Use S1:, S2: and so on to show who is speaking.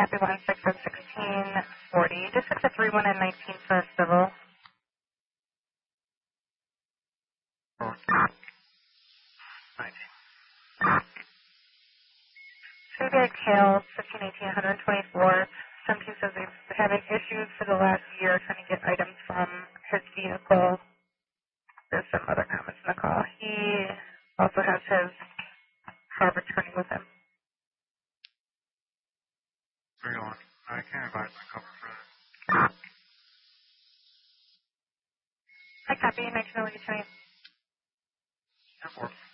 S1: Copy 16 of 1640. Just 6 at 31 and 19 for civil.
S2: Oh, 19.
S1: Zodiac Hale, 1518, 124. 17 says he's having issues for the last year trying to get items from his vehicle. There's some other comments in the call. He also has his car returning with him.
S2: 3 on. I can't advise my cover for that.
S1: I copy. 19 will get to me.
S2: Airport.